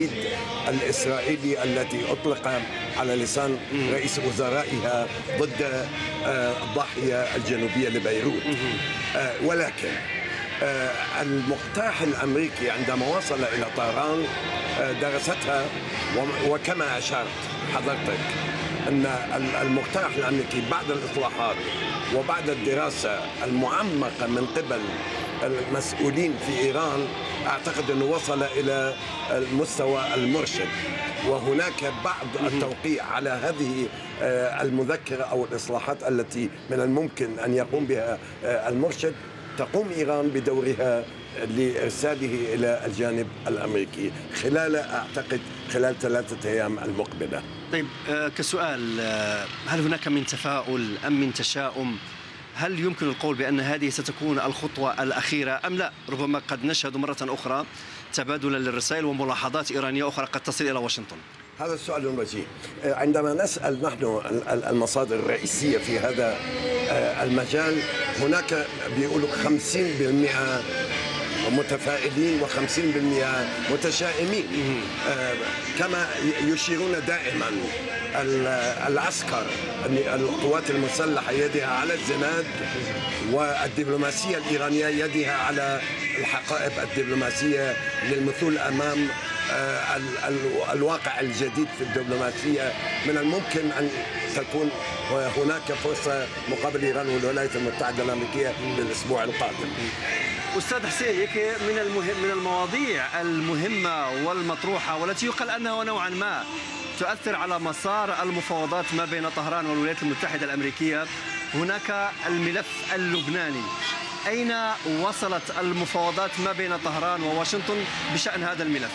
الإسرائيلي التي أطلق على لسان رئيس وزرائها ضد الضاحية الجنوبية لبيروت. ولكن المقترح الأمريكي عندما وصل إلى طهران درستها، وكما أشرت حضرتك أن المقترح الأمريكي بعد الإصلاحات وبعد الدراسة المعمقة من قبل المسؤولين في إيران أعتقد أنه وصل إلى المستوى المرشد، وهناك بعض التوقيع على هذه المذكرة أو الإصلاحات التي من الممكن أن يقوم بها المرشد. تقوم إيران بدورها لإرساله إلى الجانب الأمريكي أعتقد خلال 3 أيام المقبلة. طيب، كسؤال، هل هناك من تفاؤل أم من تشاؤم؟ هل يمكن القول بأن هذه ستكون الخطوة الأخيرة أم لا؟ ربما قد نشهد مرة أخرى تبادلا للرسائل وملاحظات إيرانية أخرى قد تصل إلى واشنطن. هذا السؤال وجيه. عندما نسأل نحن المصادر الرئيسية في هذا المجال، هناك بيقولوا 50% متفائلين و50% متشائمين. كما يشيرون دائما العسكر، القوات المسلحة يدها على الزناد، والدبلوماسية الإيرانية يدها على الحقائب الدبلوماسية للمثول أمام الواقع الجديد في الدبلوماسية. من الممكن أن تكون هناك فرصة مقابل إيران والولايات المتحدة الأمريكية للأسبوع القادم. أستاذ حسين، من المواضيع المهمة والمطروحة والتي يقال أنها نوعا ما تؤثر على مسار المفاوضات ما بين طهران والولايات المتحدة الأمريكية، هناك الملف اللبناني. أين وصلت المفاوضات ما بين طهران وواشنطن بشأن هذا الملف؟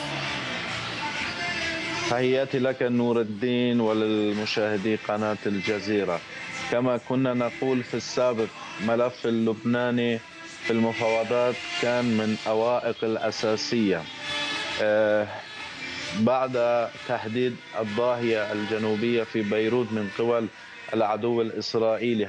تحياتي لك نور الدين وللمشاهدي قناة الجزيرة. كما كنا نقول في السابق، ملف اللبناني في المفاوضات كان من أوائق الأساسية. بعد تحديد الضاحية الجنوبية في بيروت من قبل العدو الإسرائيلي،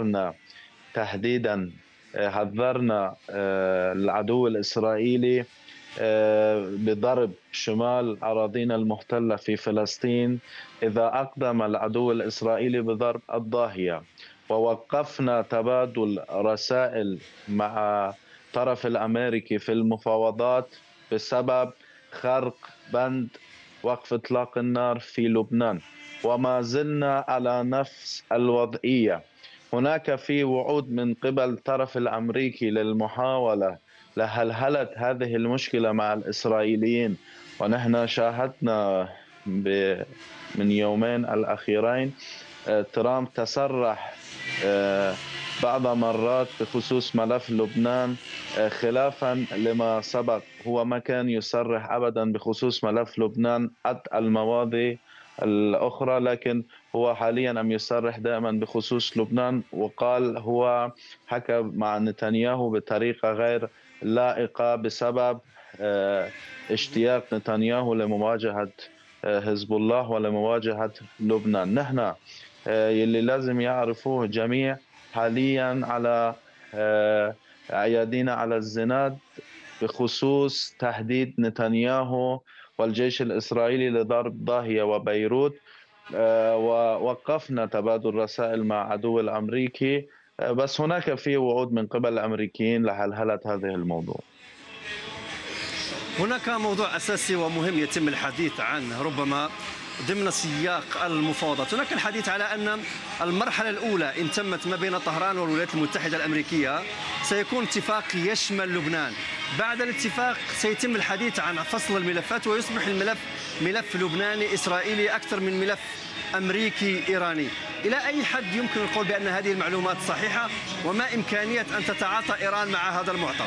حذرنا العدو الإسرائيلي بضرب شمال أراضينا المحتلة في فلسطين إذا أقدم العدو الإسرائيلي بضرب الضاحية، ووقفنا تبادل رسائل مع الطرف الأمريكي في المفاوضات بسبب خرق بند وقف إطلاق النار في لبنان، وما زلنا على نفس الوضعية. هناك في وعود من قبل الطرف الأمريكي للمحاولة لهلهلة هذه المشكلة مع الإسرائيليين، ونحن شاهدنا من يومين الأخيرين ترامب تصرح بعض مرات بخصوص ملف لبنان خلافا لما سبق. هو ما كان يصرح أبدا بخصوص ملف لبنان قد المواضي الأخرى، لكن هو حاليا عم يصرح دائما بخصوص لبنان، وقال هو حكى مع نتنياهو بطريقة غير لائقة بسبب اشتياق نتنياهو لمواجهة حزب الله ولمواجهة لبنان. نحن يلي لازم يعرفوه جميع حاليا على أيادينا على الزناد بخصوص تهديد نتنياهو والجيش الإسرائيلي لضرب ضاحية وبيروت، ووقفنا تبادل رسائل مع عدو الأمريكي، بس هناك في وعود من قبل الأمريكيين لهلهلة هذه الموضوع. هناك موضوع أساسي ومهم يتم الحديث عنه ربما ضمن سياق المفاوضات. هناك الحديث على أن المرحلة الأولى إن تمت ما بين طهران والولايات المتحدة الأمريكية سيكون اتفاق يشمل لبنان. بعد الاتفاق سيتم الحديث عن فصل الملفات، ويصبح الملف ملف لبناني إسرائيلي أكثر من ملف أمريكي إيراني. إلى أي حد يمكن القول بأن هذه المعلومات صحيحة، وما إمكانية أن تتعاطى إيران مع هذا المعطى؟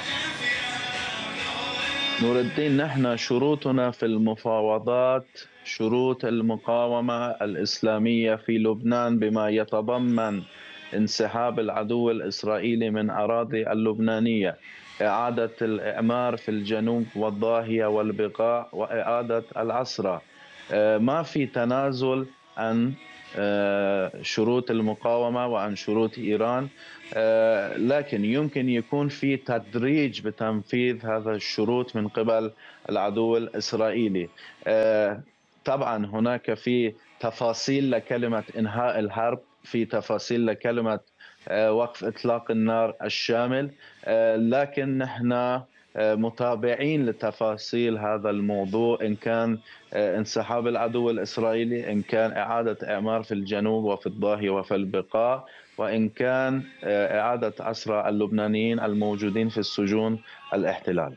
نور الدين، نحن شروطنا في المفاوضات شروط المقاومة الإسلامية في لبنان، بما يتضمن انسحاب العدو الإسرائيلي من أراضي اللبنانية، إعادة الإعمار في الجنوب والضاحية والبقاع، وإعادة العسرة. ما في تنازل عن شروط المقاومة وعن شروط إيران، لكن يمكن يكون في تدريج بتنفيذ هذا الشروط من قبل العدو الإسرائيلي. طبعا هناك في تفاصيل لكلمة إنهاء الحرب، في تفاصيل لكلمة وقف إطلاق النار الشامل، لكن نحن متابعين لتفاصيل هذا الموضوع، إن كان انسحاب العدو الإسرائيلي، إن كان إعادة إعمار في الجنوب وفي الضاحية وفي البقاع، وإن كان إعادة أسرى اللبنانيين الموجودين في السجون الاحتلال.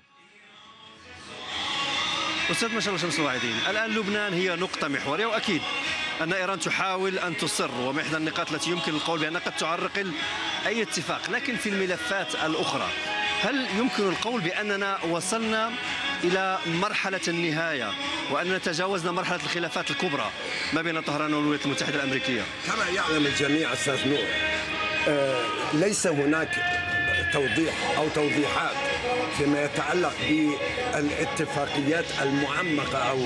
أستاذ مشعل شمس الواعدين، الآن لبنان هي نقطة محورية، وأكيد أن إيران تحاول أن تصر، ومن إحدى النقاط التي يمكن القول بأنها قد تعرقل أي اتفاق. لكن في الملفات الأخرى هل يمكن القول بأننا وصلنا إلى مرحلة النهاية وأننا تجاوزنا مرحلة الخلافات الكبرى ما بين طهران والولايات المتحدة الأمريكية؟ كما يعلم الجميع أستاذ نور، ليس هناك توضيح أو توضيحات فيما يتعلق بالاتفاقيات المعمقة أو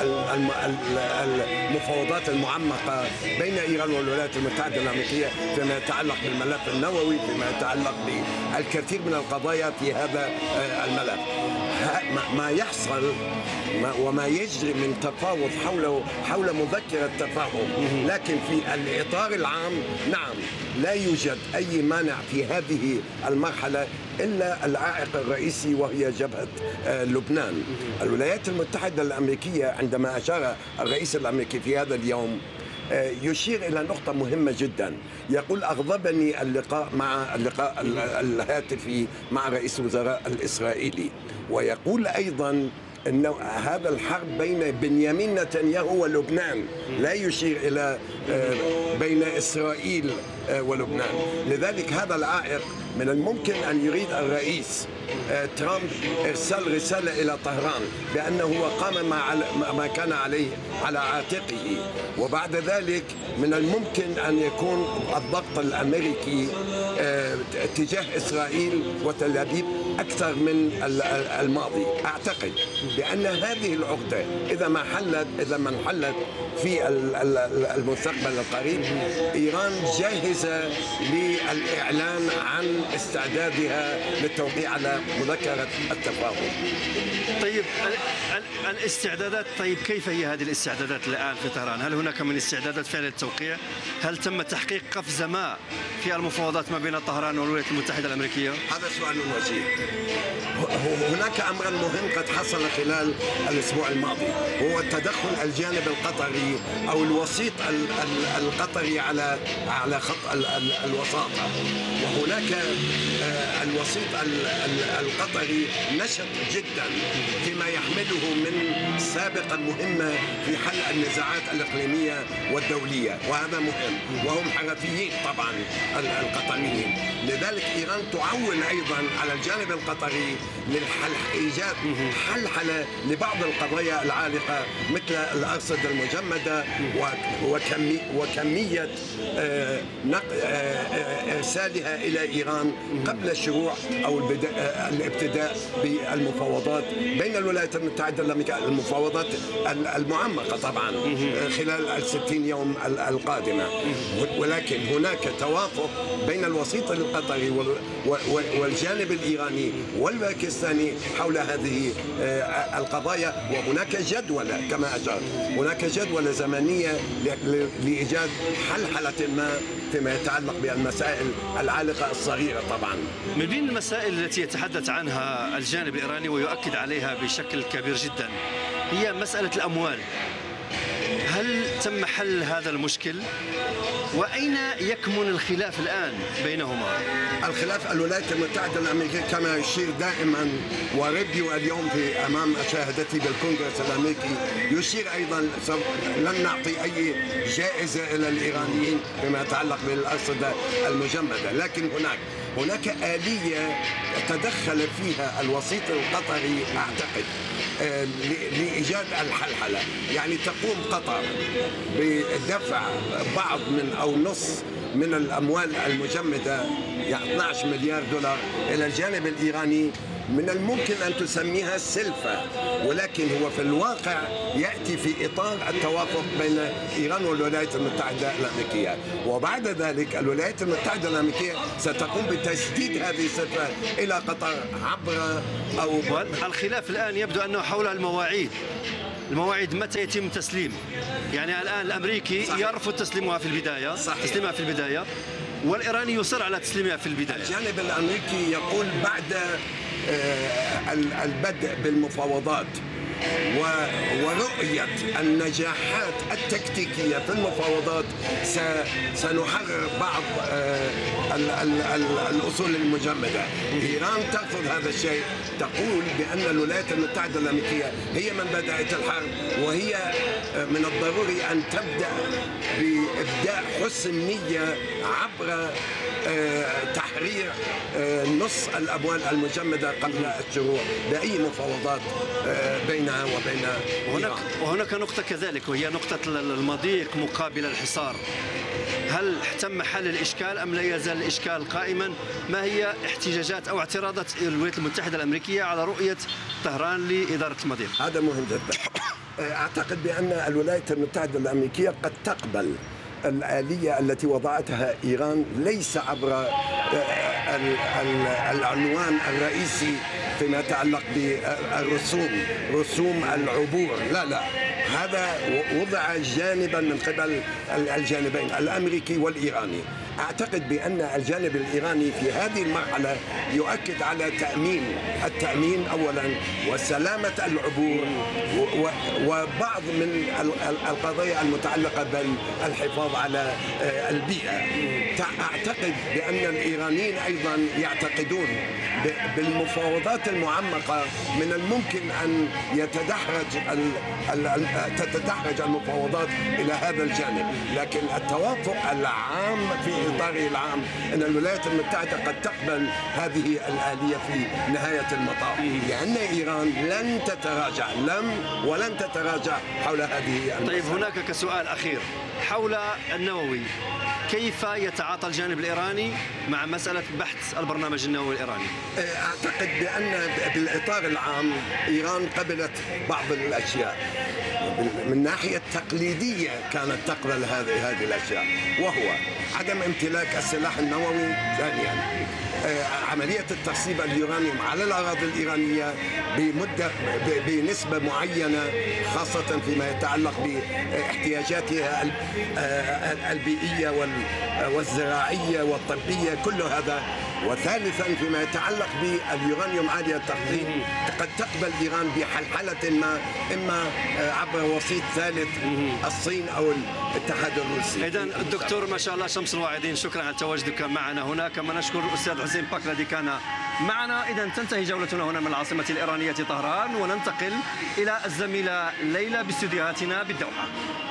المفاوضات المعمقة بين إيران والولايات المتحدة الأمريكية فيما يتعلق بالملف النووي، فيما يتعلق بالكثير من القضايا في هذا الملف. ما يحصل وما يجري من تفاوض حول مذكرة تفاهم، لكن في الإطار العام نعم لا يوجد أي مانع في هذه المرحلة إلا العائق الرئيسي وهي جبهة لبنان. الولايات المتحدة الأمريكية عندما أشار الرئيس الأمريكي في هذا اليوم يشير إلى نقطة مهمة جدا، يقول أغضبني اللقاء الهاتفي مع رئيس الوزراء الإسرائيلي، ويقول أيضا أن هذا الحرب بين بنيامين نتنياهو ولبنان، لا يشير إلى بين إسرائيل ولبنان. لذلك هذا العائق من الممكن أن يريد الرئيس ترامب إرسال رسالة إلى طهران بأنه قام ما كان عليه على عاتقه، وبعد ذلك من الممكن أن يكون الضغط الأمريكي تجاه إسرائيل وتل أبيب أكثر من الماضي. أعتقد بأن هذه العقدة إذا ما انحلت في المستقبل القريب، إيران جاهزة للإعلان عن استعدادها للتوقيع على مذكرة التفاهم. طيب الاستعدادات، طيب كيف هي هذه الاستعدادات الآن في طهران؟ هل هناك من استعدادات فعلا للتوقيع؟ هل تم تحقيق قفز ما في المفاوضات ما بين طهران والولايات المتحدة الأمريكية؟ هذا سؤال وجيه. هناك أمر مهم قد حصل خلال الأسبوع الماضي، هو التدخل الجانب القطري أو الوسيط القطري على خط الوساطة. وهناك الوسيط القطري نشط جدا فيما يحمله من سابقة مهمة في حل النزاعات الإقليمية والدولية، وهذا مهم، وهم حرفيين طبعا القطريين. لذلك إيران تعول أيضا على الجانب القطري لإيجاد حلحلة لبعض القضايا العالقة مثل الأرصدة المجمدة وكمية إرسالها إلى إيران قبل الشروع أو الابتداء بالمفاوضات بين الولايات المتحدة الأمريكية، المفاوضات المعمقة طبعا خلال 60 يوم القادمة. ولكن هناك توافق بين الوسيط القطري والجانب الإيراني والباكستاني حول هذه القضايا، وهناك جدولة كما أشار، هناك جدولة زمنية لإيجاد حلحلة ما فيما يتعلق بالمسائل العالقة الصغيرة. طبعا من بين المسائل التي يتحدث عنها الجانب الإيراني ويؤكد عليها بشكل كبير جدا هي مسألة الأموال. هل تم حل هذا المشكل؟ وأين يكمن الخلاف الآن بينهما؟ الخلاف الولايات المتحدة الأمريكية كما يشير دائما، وريبيو اليوم في أمام مشاهدتي بالكونغرس الأمريكي يشير أيضا لن نعطي أي جائزة إلى الإيرانيين فيما يتعلق بالأرصدة المجمدة، لكن هناك آلية تدخل فيها الوسيط القطري أعتقد لإيجاد الحلحلة. يعني تقوم قطر بدفع بعض من أو نص من الأموال المجمدة، يعني 12 مليار دولار إلى الجانب الإيراني من الممكن أن تسميها سلفة، ولكن هو في الواقع يأتي في إطار التوافق بين إيران والولايات المتحدة الأمريكية. وبعد ذلك الولايات المتحدة الأمريكية ستقوم بتسديد هذه السلفة إلى قطر عبر أو الخلاف الآن يبدو أنه حول المواعيد متى يتم تسليم. يعني الآن الأمريكي صحيح. يرفض تسليمها في البداية صحيح. تسليمها في البداية، والإيراني يصر على تسليمها في البداية. الجانب الأمريكي يقول بعد البدء بالمفاوضات ورؤية النجاحات التكتيكية في المفاوضات سنحرر بعض الأصول المجمدة. إيران ترفض هذا الشيء، تقول بأن الولايات المتحدة الأمريكية هي من بدأت الحرب، وهي من الضروري أن تبدأ بإبداء حسن نية عبر تحرير نص الأموال المجمدة قبل الشروع بأي مفاوضات بينها وبين إيران. وهناك نقطة كذلك، وهي نقطة المضيق مقابل الحصار. هل تم حل الإشكال أم لا يزال الإشكال قائما؟ ما هي احتجاجات أو اعتراضات الولايات المتحدة الأمريكية على رؤية طهران لإدارة المضيق؟ هذا مهم جدا. أعتقد بأن الولايات المتحدة الأمريكية قد تقبل الآلية التي وضعتها إيران ليس عبر العنوان الرئيسي فيما يتعلق رسوم العبور، لا، هذا وضع جانبا من قبل الجانبين الأمريكي والإيراني. أعتقد بأن الجانب الإيراني في هذه المرحلة يؤكد على التأمين أولا وسلامة العبور وبعض من القضايا المتعلقة بالحفاظ على البيئة. أعتقد بأن الإيرانيين أيضا يعتقدون بالمفاوضات المعمقة من الممكن أن تتدحرج المفاوضات إلى هذا الجانب، لكن التوافق العام في إطاره العام أن الولايات المتحدة قد تقبل هذه الآلية في نهاية المطاف، لأن إيران لن تتراجع ولن تتراجع حول هذه المسألة. طيب، هناك كسؤال أخير حول النووي، كيف يتعاطى الجانب الإيراني مع مسألة بحث البرنامج النووي الإيراني؟ أعتقد بأن بالإطار العام إيران قبلت بعض الأشياء من ناحية تقليدية، كانت تقبل هذه الأشياء، وهو عدم امتلاك السلاح النووي. ثانيا عملية التخصيب اليورانيوم على الأراضي الإيرانية بنسبة معينة، خاصة فيما يتعلق باحتياجاتها البيئية والزراعية والطبية، كل هذا. وثالثا فيما يتعلق باليورانيوم عالي التخصيب، قد تقبل إيران بحلحلة ما، إما عبر وسيط ثالث الصين أو الاتحاد الروسي. إذن الدكتور ما شاء الله شمس الواعدين، شكرا على تواجدك معنا هنا. كما نشكر الأستاذ حسين باك الذي كان معنا. إذن تنتهي جولتنا هنا من العاصمة الإيرانية طهران، وننتقل إلى الزميلة ليلى باستديوهاتنا بالدوحة.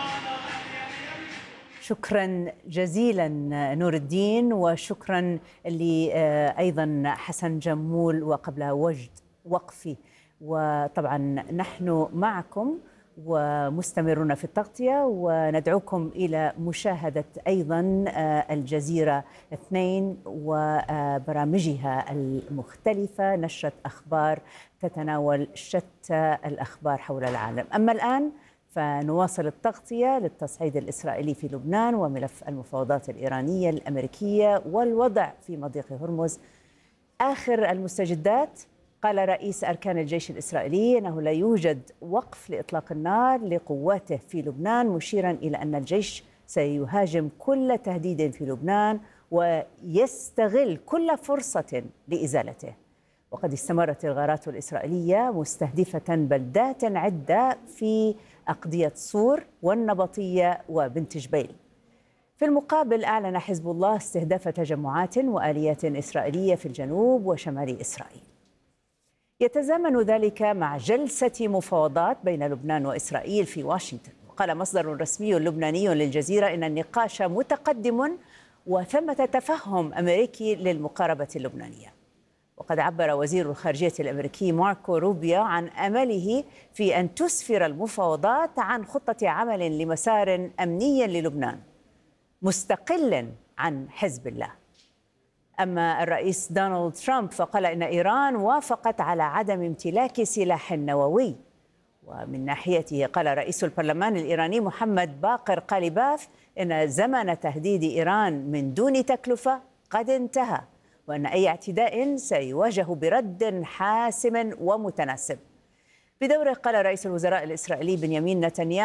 شكرا جزيلا نور الدين، وشكرا أيضا حسن جمول وقبلها وجد وقفي. وطبعا نحن معكم ومستمرون في التغطية، وندعوكم إلى مشاهدة أيضا الجزيرة 2 وبرامجها المختلفة، نشرة أخبار تتناول شتى الأخبار حول العالم. أما الآن فنواصل التغطية للتصعيد الإسرائيلي في لبنان وملف المفاوضات الإيرانية الأمريكية والوضع في مضيق هرمز. آخر المستجدات، قال رئيس أركان الجيش الإسرائيلي أنه لا يوجد وقف لإطلاق النار لقواته في لبنان، مشيرا إلى أن الجيش سيهاجم كل تهديد في لبنان ويستغل كل فرصة لإزالته. وقد استمرت الغارات الإسرائيلية مستهدفة بلدات عدة في أقضية صور والنبطية وبنت جبيل. في المقابل أعلن حزب الله استهداف تجمعات وآليات إسرائيلية في الجنوب وشمال إسرائيل. يتزامن ذلك مع جلسة مفاوضات بين لبنان وإسرائيل في واشنطن. وقال مصدر رسمي لبناني للجزيرة إن النقاش متقدم وثمة تفهم أمريكي للمقاربة اللبنانية. وقد عبر وزير الخارجية الأمريكي ماركو روبيو عن أمله في أن تسفر المفاوضات عن خطة عمل لمسار أمني للبنان مستقل عن حزب الله. أما الرئيس دونالد ترامب فقال إن إيران وافقت على عدم امتلاك سلاح نووي. ومن ناحيته قال رئيس البرلمان الإيراني محمد باقر قالباف إن زمن تهديد إيران من دون تكلفة قد انتهى، وأن أي اعتداء سيواجه برد حاسم ومتناسب. بدوره قال رئيس الوزراء الإسرائيلي بنيامين نتنياهو